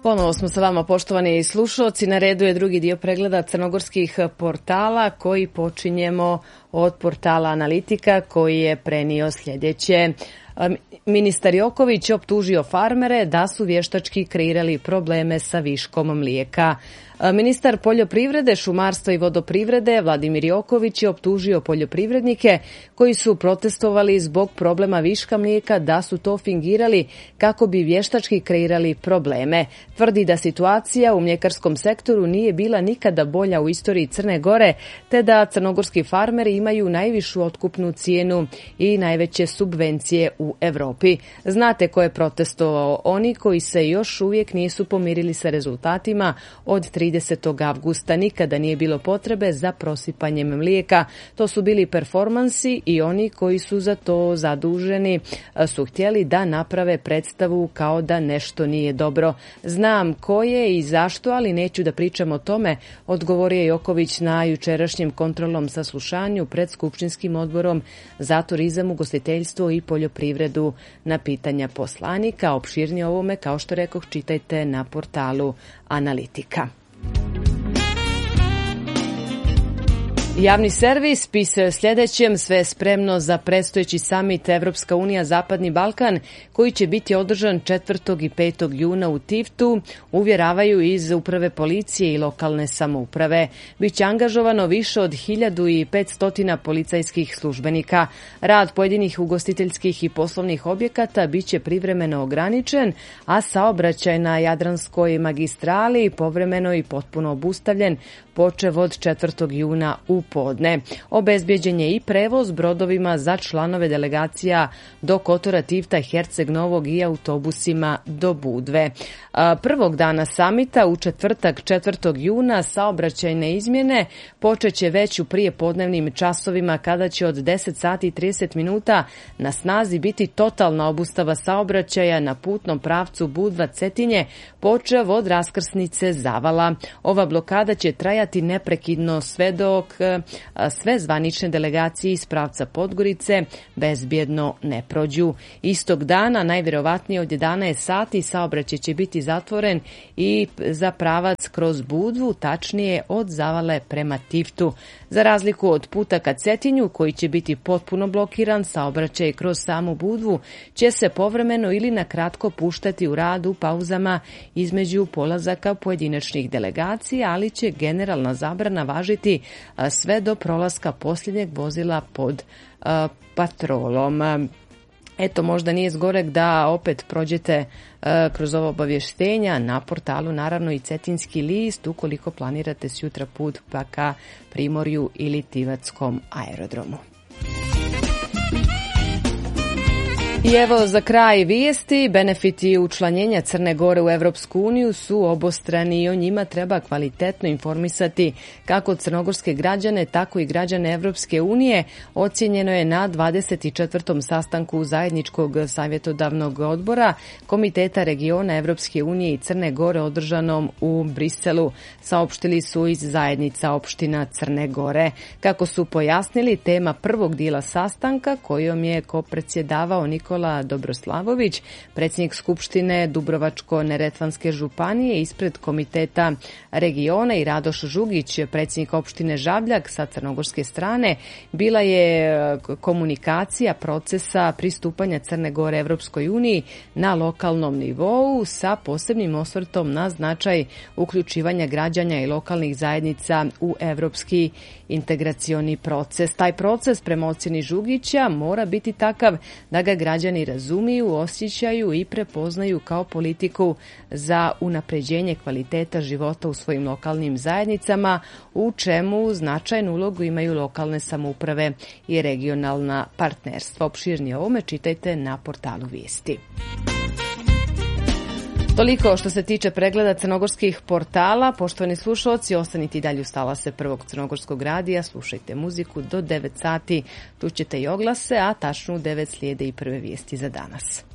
Ponovo smo sa vama, poštovani slušalci. Na redu je drugi dio pregleda crnogorskih portala koji počinjemo od portala Analitika koji je prenio sljedeće. Ministar Joković optužio farmere da su vještački kreirali probleme sa viškom mlijeka. Ministar poljoprivrede, šumarstva i vodoprivrede Vladimir Joković je optužio poljoprivrednike koji su protestovali zbog problema viška mlijeka da su to fingirali kako bi vještački kreirali probleme. Tvrdi da situacija u mljekarskom sektoru nije bila nikada bolja u istoriji Crne Gore, te da crnogorski farmeri imaju najvišu otkupnu cijenu i najveće subvencije u Europi. Znate ko je protestovao? Oni koji se još uvijek nisu pomirili sa rezultatima od 30. avgusta. Nikada nije bilo potrebe za prosipanjem mlijeka. To su bili performansi i oni koji su za to zaduženi su htjeli da naprave predstavu kao da nešto nije dobro. Znam ko je i zašto, ali neću da pričam o tome, odgovorio je Joković na jučerašnjem kontrolnom saslušanju pred Skupštinskim odborom za turizam, ugostiteljstvo i poljoprivredu na pitanja poslanika. Opširnije ovome, kao što rekoh, čitajte na portalu Analitika. Javni servis pisao sljedećem: sve je spremno za predstojeći samit Evropska unija Zapadni Balkan koji će biti održan 4. i 5. juna u Tivtu, uvjeravaju iz uprave policije i lokalne samouprave. Biće angažovano više od 1500 policajskih službenika. Rad pojedinih ugostiteljskih i poslovnih objekata biće privremeno ograničen, a saobraćaj na Jadranskoj magistrali povremeno i potpuno obustavljen počev od 4. juna u podne. Obezbjeđen je i prevoz brodovima za članove delegacija do Kotora, Tivta, Herceg Novog i autobusima do Budve. Prvog dana samita u četvrtak 4. juna saobraćajne izmjene počeće već u prijepodnevnim časovima kada će od 10 sati i 30 minuta na snazi biti totalna obustava saobraćaja na putnom pravcu Budva-Cetinje počev od raskrsnice Zavala. Ova blokada će trajati neprekidno sve dok sve zvanične delegacije iz pravca Podgorice bezbjedno ne prođu. Istog dana, najvjerovatnije od 11 sati, saobraćaj će biti zatvoren i za pravac kroz Budvu, tačnije od Zavale prema Tivtu. Za razliku od puta ka Cetinju, koji će biti potpuno blokiran, saobraćaj kroz samu Budvu će se povremeno ili na kratko puštati u rad u pauzama između polazaka pojedinačnih delegacija, ali će generalna zabrana važiti sve do prolaska posljednjeg vozila pod patrolom. Eto, možda nije zgorek da opet prođete kroz ovo obavještenja na portalu, naravno i Cetinski list, ukoliko planirate sjutra put pa ka Primorju ili Tivatskom aerodromu. I evo za kraj vijesti, benefiti učlanjenja Crne Gore u Evropsku uniju su obostrani i o njima treba kvalitetno informisati kako crnogorske građane, tako i građane Evropske unije. Ocijenjeno je na 24. sastanku zajedničkog savjetodavnog odbora Komiteta regiona Evropske unije i Crne Gore održanom u Briselu, saopštili su iz zajednica opština Crne Gore. Kako su pojasnili, tema prvog dijela sastanka kojom je kopredsjedavao Nikola Dobroslavović, predsjednik Skupštine Dubrovačko-neretvanske županije ispred Komiteta regiona, i Radoš Žugić, predsjednik opštine Žabljak sa crnogorske strane, bila je komunikacija procesa pristupanja Crne Gore Evropskoj uniji na lokalnom nivou sa posebnim osvrtom na značaj uključivanja građana i lokalnih zajednica u evropski integracioni proces. Taj proces, prema ocjeni Žugića, mora biti takav da ga građani razumiju, osjećaju i prepoznaju kao politiku za unapređenje kvaliteta života u svojim lokalnim zajednicama, u čemu značajnu ulogu imaju lokalne samouprave i regionalna partnerstva. Opširnije o ovome čitajte na portalu Vijesti. Toliko što se tiče pregleda crnogorskih portala. Poštovani slušalci, ostanite i dalje uz talase Prvog crnogorskog radija, slušajte muziku do 9 sati, tu ćete i oglase, a tačno u 9 slijede i prve vijesti za danas.